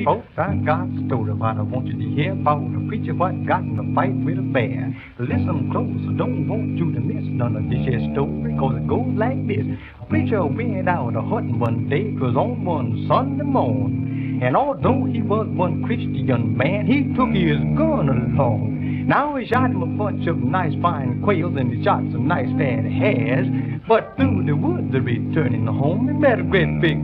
Folks, I got a story what I want you to hear about a preacher what got in a fight with a bear. Listen close, don't want you to miss none of this here story, cause it goes like this. A preacher went out a hunting one day, 'twas on one Sunday morning. And although he was one Christian man, he took his gun along. Now he shot him a bunch of nice fine quails and he shot some nice fat hares. But through the woods returning home, he met a great big